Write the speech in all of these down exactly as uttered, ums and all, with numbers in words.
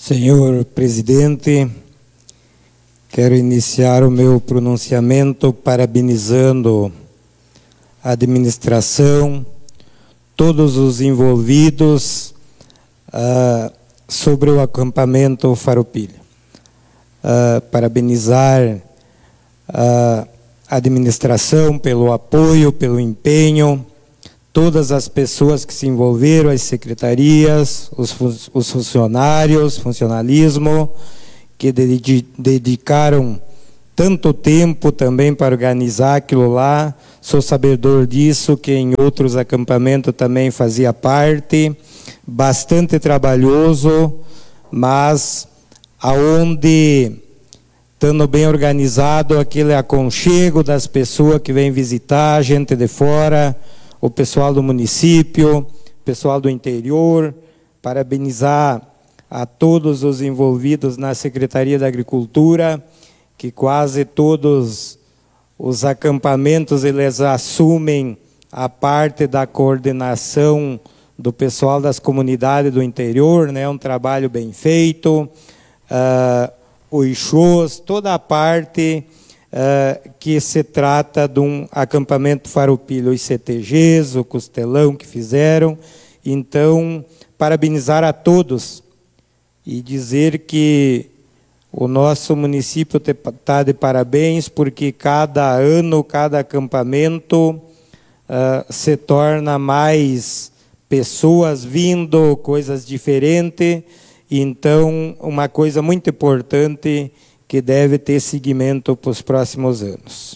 Senhor presidente, quero iniciar o meu pronunciamento parabenizando a administração, todos os envolvidos uh, sobre o acampamento Farroupilha. Uh, parabenizar a administração pelo apoio, pelo empenho, todas as pessoas que se envolveram, as secretarias, os, os funcionários, funcionalismo, que dedicaram tanto tempo também para organizar aquilo lá. Sou sabedor disso, que em outros acampamentos também fazia parte, bastante trabalhoso, mas aonde, estando bem organizado, aquele aconchego das pessoas que vêm visitar, gente de fora, o pessoal do município, pessoal do interior, parabenizar a todos os envolvidos na Secretaria da Agricultura, que quase todos os acampamentos eles assumem a parte da coordenação do pessoal das comunidades do interior, né? Um trabalho bem feito, uh, os shows, toda a parte uh, que se trata de um acampamento Farroupilha, os C T Gs, o Costelão que fizeram. Então, parabenizar a todos e dizer que o nosso município está de parabéns, porque cada ano, cada acampamento uh, se torna mais pessoas vindo, coisas diferentes. Então, uma coisa muito importante que deve ter seguimento para os próximos anos.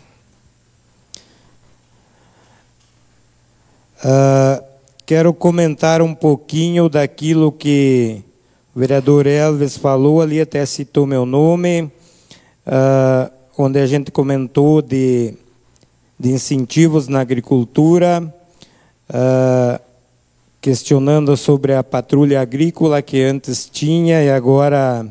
Uh, quero comentar um pouquinho daquilo que o vereador Elvis falou, ali até citou meu nome, uh, onde a gente comentou de, de incentivos na agricultura, uh, questionando sobre a patrulha agrícola que antes tinha e agora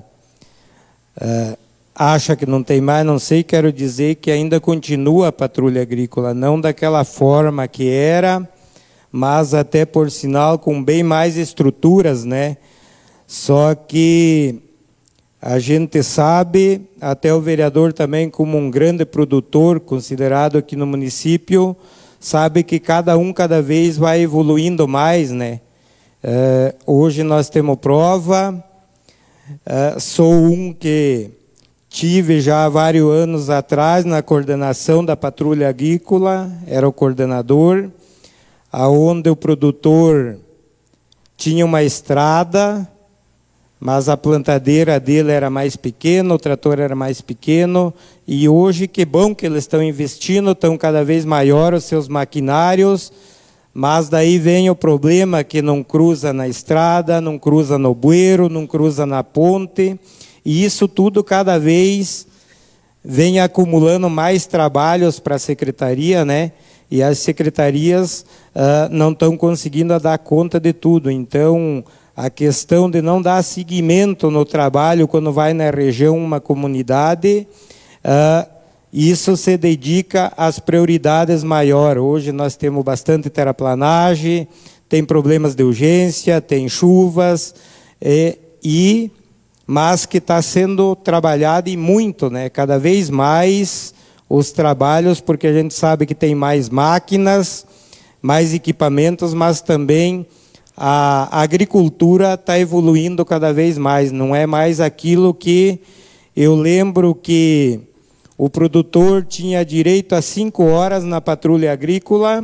uh, acha que não tem mais. Não sei, quero dizer que ainda continua a patrulha agrícola, não daquela forma que era, mas até por sinal com bem mais estruturas, né? Só que a gente sabe, até o vereador também, como um grande produtor considerado aqui no município, sabe que cada um cada vez vai evoluindo mais, né? Uh, hoje nós temos prova, uh, sou um que tive já há vários anos atrás na coordenação da patrulha agrícola, era o coordenador, aonde o produtor tinha uma estrada, mas a plantadeira dele era mais pequena, o trator era mais pequeno, e hoje que bom que eles estão investindo, estão cada vez maior os seus maquinários, mas daí vem o problema que não cruza na estrada, não cruza no bueiro, não cruza na ponte, e isso tudo cada vez vem acumulando mais trabalhos para a secretaria, né? E as secretarias uh, não estão conseguindo dar conta de tudo. Então, a questão de não dar seguimento no trabalho quando vai na região, uma comunidade, uh, isso se dedica às prioridades maiores. Hoje nós temos bastante terraplanagem, tem problemas de urgência, tem chuvas, e, e, mas que está sendo trabalhado e muito, né? Cada vez mais os trabalhos, porque a gente sabe que tem mais máquinas, mais equipamentos, mas também a agricultura está evoluindo cada vez mais. Não é mais aquilo que eu lembro que o produtor tinha direito a cinco horas na patrulha agrícola,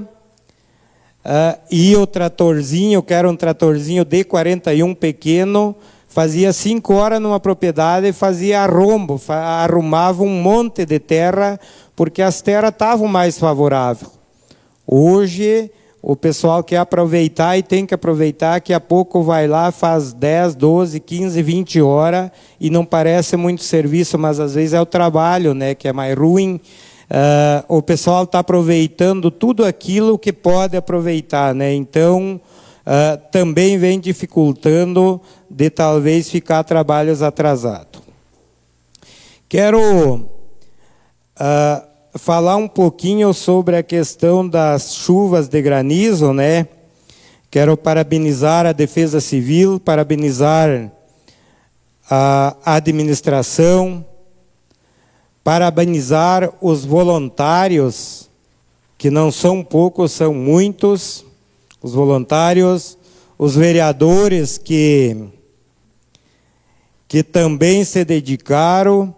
uh, e o tratorzinho, que era um tratorzinho D quarenta e um pequeno, fazia cinco horas numa propriedade e fazia arrombo, arrumava um monte de terra, porque as terras estavam mais favoráveis. Hoje o pessoal quer aproveitar e tem que aproveitar, daqui a pouco vai lá, faz dez, doze, quinze, vinte horas, e não parece muito serviço, mas às vezes é o trabalho, né, que é mais ruim. Uh, o pessoal está aproveitando tudo aquilo que pode aproveitar, né? Então, uh, também vem dificultando de talvez ficar trabalhos atrasados. Quero uh, falar um pouquinho sobre a questão das chuvas de granizo, né? Quero parabenizar a Defesa Civil, parabenizar a administração, parabenizar os voluntários, que não são poucos, são muitos, os voluntários, os vereadores que, que também se dedicaram.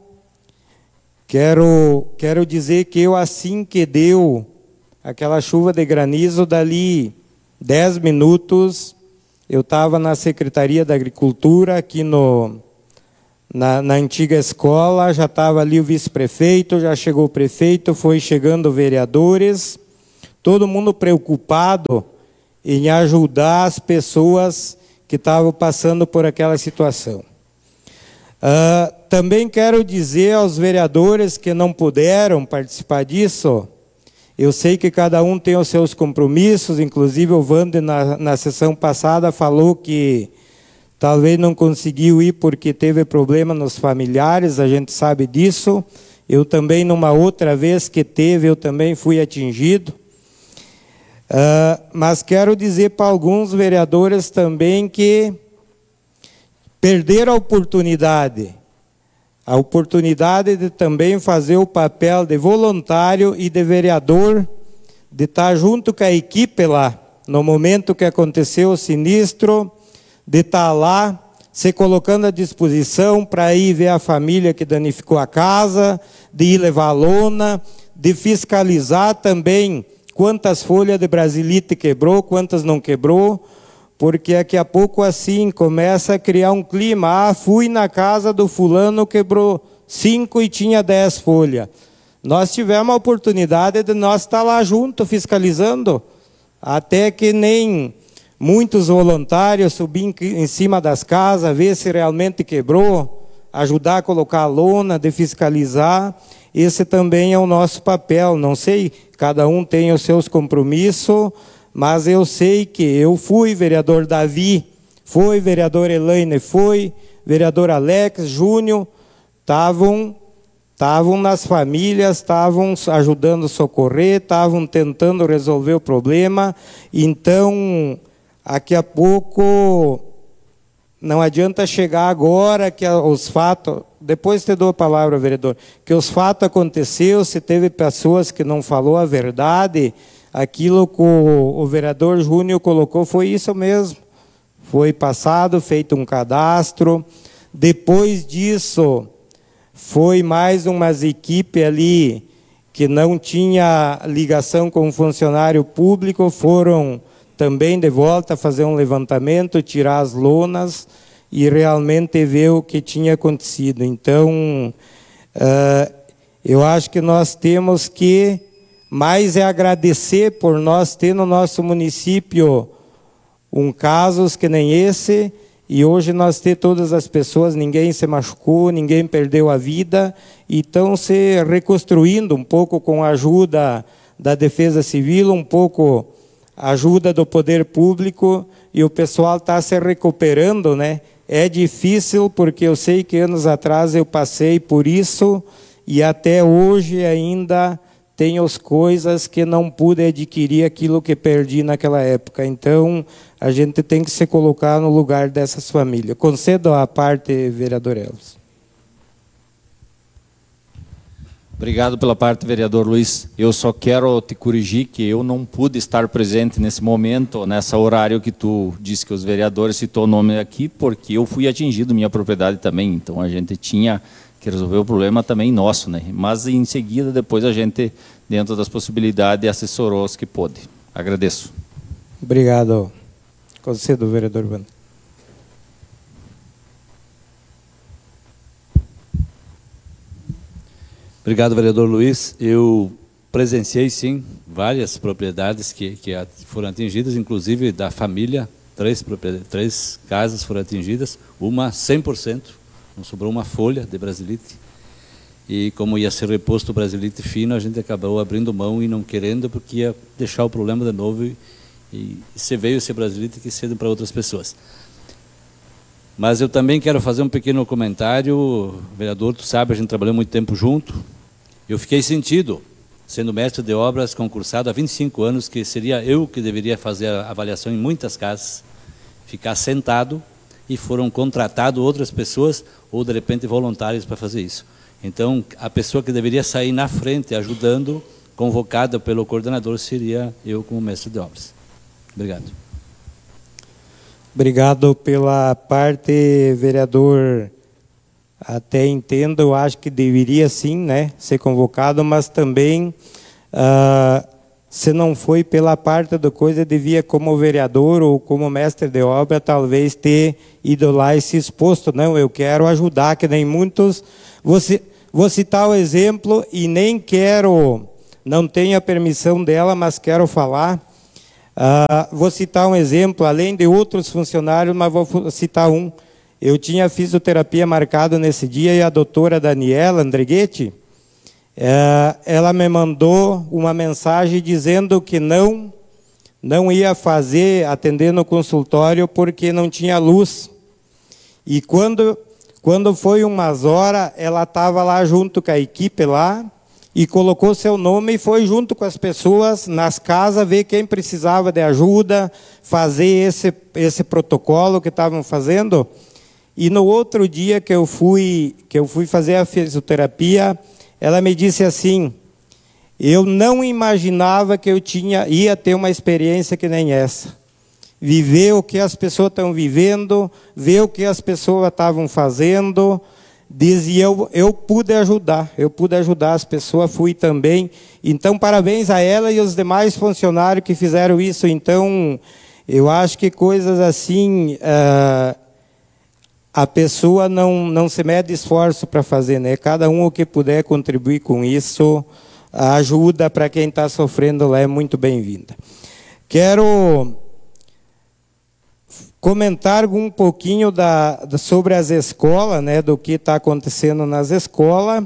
Quero, quero dizer que eu, assim que deu aquela chuva de granizo, dali dez minutos, eu estava na Secretaria da Agricultura, aqui no, na, na antiga escola, já estava ali o vice-prefeito, já chegou o prefeito, foi chegando vereadores, todo mundo preocupado em ajudar as pessoas que estavam passando por aquela situação. Uh, também quero dizer aos vereadores que não puderam participar disso, eu sei que cada um tem os seus compromissos, inclusive o Wander na, na sessão passada falou que talvez não conseguiu ir porque teve problema nos familiares, a gente sabe disso. Eu também, numa outra vez que teve, eu também fui atingido. Uh, mas quero dizer para alguns vereadores também que perderam a oportunidade, a oportunidade de também fazer o papel de voluntário e de vereador, de estar junto com a equipe lá, no momento que aconteceu o sinistro, de estar lá, se colocando à disposição para ir ver a família que danificou a casa, de ir levar a lona, de fiscalizar também quantas folhas de brasilite quebrou, quantas não quebrou, porque daqui a pouco assim começa a criar um clima. Ah, fui na casa do fulano, quebrou cinco e tinha dez folhas. Nós tivemos a oportunidade de nós estar lá junto, fiscalizando, até que nem muitos voluntários subir em cima das casas, ver se realmente quebrou, ajudar a colocar a lona, de fiscalizar. Esse também é o nosso papel. Não sei, cada um tem os seus compromissos, mas eu sei que eu fui vereador Davi, foi vereador Elaine, foi vereador Alex, Júnior, estavam estavam nas famílias, estavam ajudando a socorrer, estavam tentando resolver o problema. Então, daqui a pouco, não adianta chegar agora que os fatos, depois te dou a palavra, vereador, que os fatos aconteceram, se teve pessoas que não falou a verdade, aquilo que o, o vereador Júnior colocou foi isso mesmo. Foi passado, feito um cadastro. Depois disso, foi mais umas equipes ali que não tinha ligação com o funcionário público, foram também de volta fazer um levantamento, tirar as lonas e realmente ver o que tinha acontecido. Então, uh, eu acho que nós temos que mais é agradecer por nós ter no nosso município um casos que nem esse, e hoje nós ter todas as pessoas, ninguém se machucou, ninguém perdeu a vida, e estão se reconstruindo um pouco com a ajuda da Defesa Civil, um pouco ajuda do poder público, e o pessoal está se recuperando, né? É difícil, porque eu sei que anos atrás eu passei por isso, e até hoje ainda tenho as coisas que não pude adquirir aquilo que perdi naquela época. Então, a gente tem que se colocar no lugar dessas famílias. Concedo a parte, vereador Elvis. Obrigado pela parte, vereador Luiz. Eu só quero te corrigir que eu não pude estar presente nesse momento, nessa horário que tu disse que os vereadores citou o nome aqui, porque eu fui atingido, minha propriedade também. Então, a gente tinha que resolver o problema também nosso, né? Mas, em seguida, depois a gente, dentro das possibilidades, assessorou os que pôde. Agradeço. Obrigado. Concedo, vereador Wander. Obrigado, vereador Luiz. Eu presenciei, sim, várias propriedades que, que foram atingidas, inclusive da família, três, três casas foram atingidas, uma cem por cento, não sobrou uma folha de brasilite. E como ia ser reposto o brasilite fino, a gente acabou abrindo mão e não querendo, porque ia deixar o problema de novo e, e se veio esse brasilite que cedo para outras pessoas. Mas eu também quero fazer um pequeno comentário. Vereador, tu sabe, a gente trabalhou muito tempo junto. Eu fiquei sentido, sendo mestre de obras concursado há vinte e cinco anos, que seria eu que deveria fazer a avaliação em muitas casas, ficar sentado e foram contratadas outras pessoas, ou de repente voluntários para fazer isso. Então, a pessoa que deveria sair na frente ajudando, convocada pelo coordenador, seria eu como mestre de obras. Obrigado. Obrigado pela parte, vereador. Até entendo, eu acho que deveria sim, né, ser convocado, mas também, uh, se não foi pela parte da coisa, devia, como vereador ou como mestre de obra, talvez ter ido lá e se exposto. Não, eu quero ajudar, que nem muitos. Vou, vou citar o exemplo e nem quero, não tenho a permissão dela, mas quero falar. Uh, vou citar um exemplo, além de outros funcionários, mas vou citar um. Eu tinha fisioterapia marcado nesse dia e a doutora Daniela Andrighetti, uh, ela me mandou uma mensagem dizendo que não, não ia fazer, atender no consultório porque não tinha luz. E quando, quando foi umas horas, ela estava lá junto com a equipe lá, e colocou seu nome e foi junto com as pessoas nas casas ver quem precisava de ajuda, fazer esse, esse protocolo que estavam fazendo. E no outro dia que eu fui, que eu fui fazer a fisioterapia, ela me disse assim, eu não imaginava que eu tinha, ia ter uma experiência que nem essa. Viver o que as pessoas estão vivendo, ver o que as pessoas estavam fazendo. Diz, e eu, eu pude ajudar, eu pude ajudar as pessoas, fui também. Então, parabéns a ela e os demais funcionários que fizeram isso. Então, eu acho que coisas assim, uh, a pessoa não, não se mede esforço para fazer, né? Cada um o que puder contribuir com isso, a ajuda para quem está sofrendo lá é muito bem-vinda. Quero comentar um pouquinho da, da, sobre as escolas, né, do que está acontecendo nas escolas.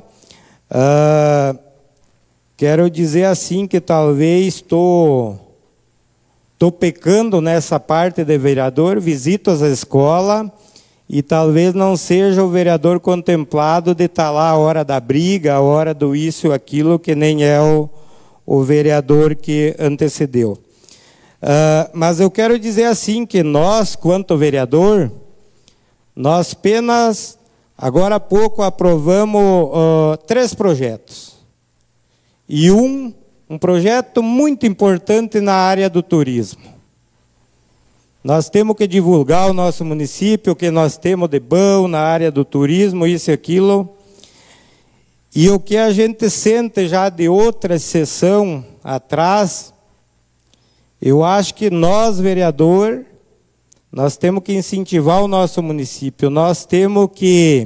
Uh, quero dizer assim que talvez estou tô pecando nessa parte de vereador, visito as escolas e talvez não seja o vereador contemplado de estar lá a hora da briga, a hora do isso ou aquilo, que nem é o, o vereador que antecedeu. Uh, mas eu quero dizer assim, que nós, quanto vereador, nós apenas, agora há pouco, aprovamos uh, três projetos. E um, um projeto muito importante na área do turismo. Nós temos que divulgar o nosso município, o que nós temos de bom na área do turismo, isso e aquilo. E o que a gente sente já de outra sessão atrás, eu acho que nós, vereador, nós temos que incentivar o nosso município, nós temos que,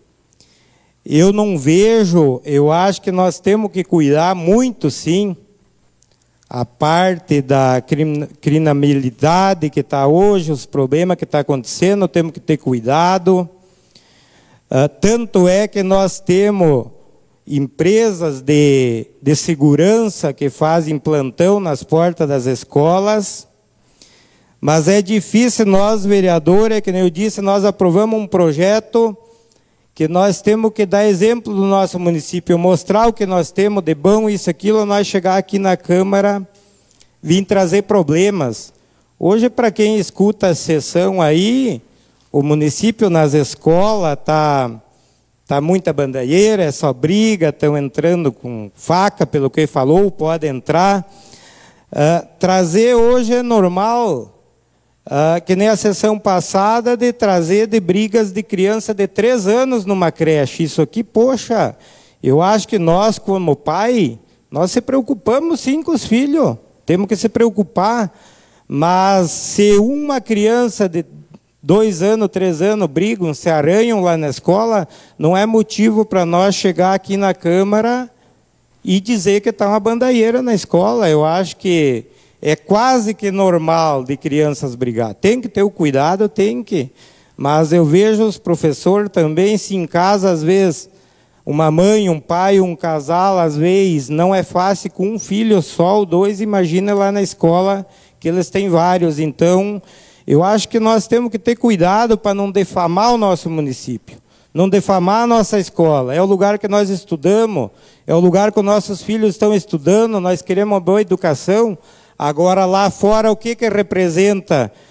eu não vejo, eu acho que nós temos que cuidar muito, sim, a parte da criminalidade que está hoje, os problemas que estão acontecendo, temos que ter cuidado. Uh, tanto é que nós temos empresas de, de segurança que fazem plantão nas portas das escolas, mas é difícil nós, vereadores, que nem eu disse, nós aprovamos um projeto que nós temos que dar exemplo do nosso município, mostrar o que nós temos de bom, isso, aquilo, nós chegar aqui na Câmara, vir trazer problemas. Hoje, para quem escuta a sessão aí, o município nas escolas está... Está muita bandalheira, é só briga, estão entrando com faca, pelo que falou, pode entrar. Uh, trazer hoje é normal, uh, que nem a sessão passada, de trazer de brigas de criança de três anos numa creche. Isso aqui, poxa, eu acho que nós, como pai, nós se preocupamos sim com os filhos, temos que se preocupar, mas se uma criança de dois anos, três anos, brigam, se arranham lá na escola, não é motivo para nós chegar aqui na Câmara e dizer que está uma bandalheira na escola. Eu acho que é quase que normal de crianças brigar. Tem que ter o cuidado, tem que. Mas eu vejo os professores também, se em casa, às vezes, uma mãe, um pai, um casal, às vezes, não é fácil com um filho só ou dois, imagina lá na escola que eles têm vários. Então, eu acho que nós temos que ter cuidado para não defamar o nosso município, não defamar a nossa escola. É o lugar que nós estudamos, é o lugar que os nossos filhos estão estudando, nós queremos uma boa educação. Agora, lá fora, o que, que representa?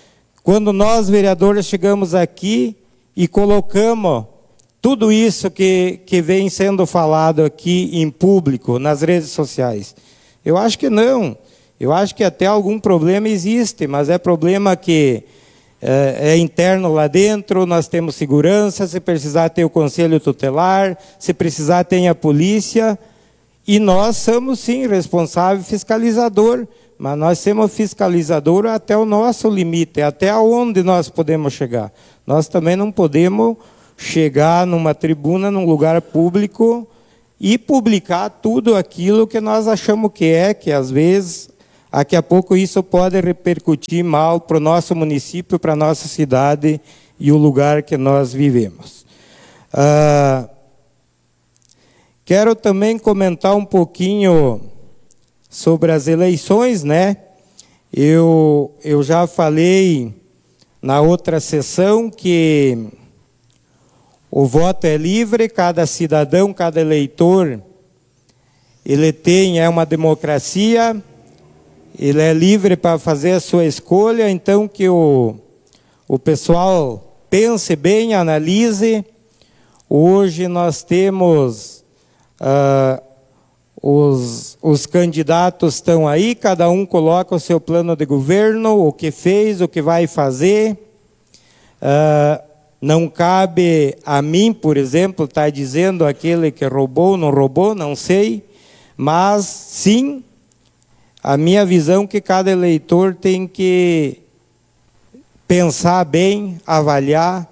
quando nós, vereadores, chegamos aqui e colocamos tudo isso que, que vem sendo falado aqui em público, nas redes sociais? Eu acho que não. Eu acho que até algum problema existe, mas é problema que é, é interno lá dentro, nós temos segurança, se precisar ter o conselho tutelar, se precisar tem a polícia, e nós somos sim responsável fiscalizador, mas nós somos fiscalizador até o nosso limite, até onde nós podemos chegar. Nós também não podemos chegar numa tribuna, num lugar público, e publicar tudo aquilo que nós achamos que é, que às vezes, daqui a pouco isso pode repercutir mal para o nosso município, para a nossa cidade e o lugar que nós vivemos. Ah, quero também comentar um pouquinho sobre as eleições, né? Eu, eu já falei na outra sessão que o voto é livre, cada cidadão, cada eleitor, ele tem, é uma democracia, ele é livre para fazer a sua escolha, então que o, o pessoal pense bem, analise. Hoje nós temos, ah, os, os candidatos estão aí, cada um coloca o seu plano de governo, o que fez, o que vai fazer. Ah, Não cabe a mim, por exemplo, estar dizendo aquele que roubou, não roubou, não sei, mas sim, a minha visão é que cada eleitor tem que pensar bem, avaliar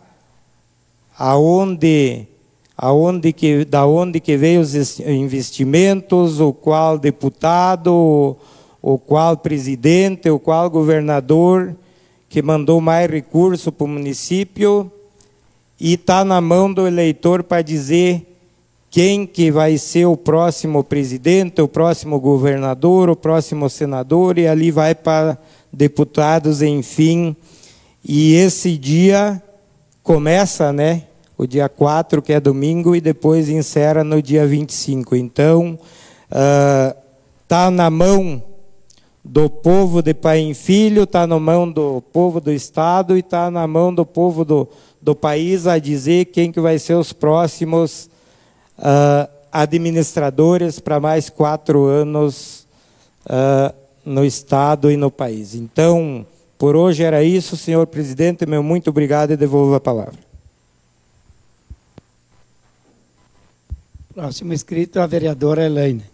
aonde, aonde que, da onde que veio os investimentos, o qual deputado, o qual presidente, o qual governador que mandou mais recurso para o município. E está na mão do eleitor para dizer quem que vai ser o próximo presidente, o próximo governador, o próximo senador, e ali vai para deputados, enfim. E esse dia começa, né, o dia quatro, que é domingo, e depois encerra no dia vinte e cinco. Então, está uh, na mão do povo de pai em filho, está na mão do povo do Estado e está na mão do povo do do país a dizer quem que vai ser os próximos uh, administradores para mais quatro anos uh, no Estado e no país. Então, por hoje era isso, senhor presidente, meu muito obrigado e devolvo a palavra. Próximo inscrito, a vereadora Elaine.